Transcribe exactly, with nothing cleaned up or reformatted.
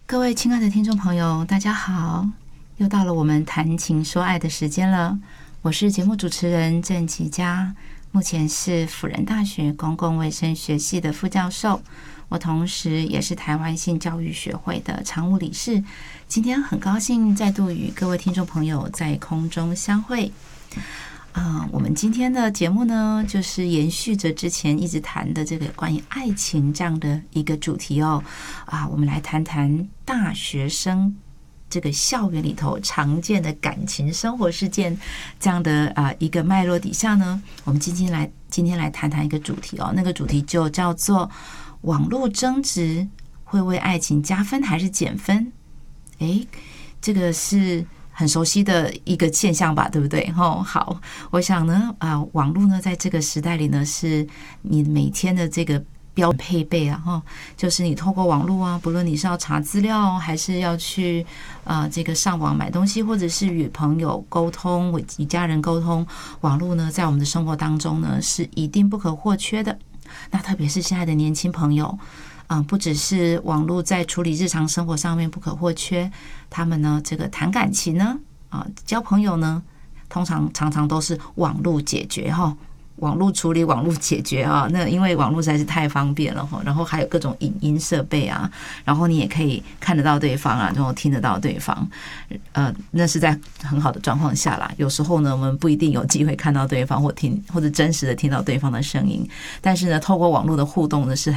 各位亲爱的听众朋友，大家好，又到了我们谈情说爱的时间了。我是节目主持人郑琪佳，目前是辅仁大学公共卫生学系的副教授，我同时也是台湾性教育学会的常务理事。今天很高兴再度与各位听众朋友在空中相会。呃，我们今天的节目呢，就是延续着之前一直谈的这个关于爱情这样的一个主题哦。啊，我们来谈谈大学生这个校园里头常见的感情生活事件这样的啊一个脉络底下呢，我们今天来今天来谈谈一个主题哦，那个主题就叫做网络争执会为爱情加分还是减分？诶，这个是很熟悉的一个现象吧，对不对？哦，好，我想呢，啊，网络呢，在这个时代里呢，是你每天的这个标配备啊，哈，就是你透过网络啊，不论你是要查资料，还是要去啊、呃、这个上网买东西，或者是与朋友沟通、与家人沟通，网络呢，在我们的生活当中呢，是一定不可或缺的。那特别是现在的年轻朋友。嗯，不只是网络在处理日常生活上面不可或缺，他们呢，这个谈感情呢，啊，交朋友呢，通常常常都是网络解决哈，网络处理、网络解决啊。那因为网络实在是太方便了哈，然后还有各种影音设备啊，然后你也可以看得到对方啊，然后听得到对方，呃，那是在很好的状况下啦。有时候呢，我们不一定有机会看到对方或听或者真实的听到对方的声音，但是呢，透过网络的互动呢，是